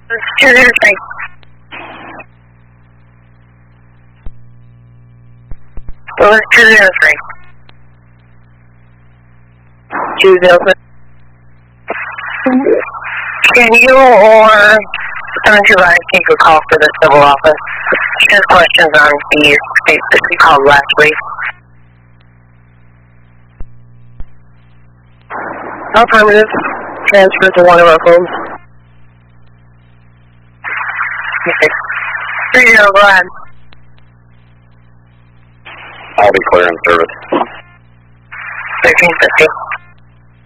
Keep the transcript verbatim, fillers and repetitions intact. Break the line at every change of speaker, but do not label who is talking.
two zero three. Doors two zero three. two zero three. Can you or someone who I take a call for the civil office? She has questions on the case that we called last week. Affirmative. Transfer to one of our phones. Okay. three zero, go ahead.
I'll be clear in service.
thirteen fifty.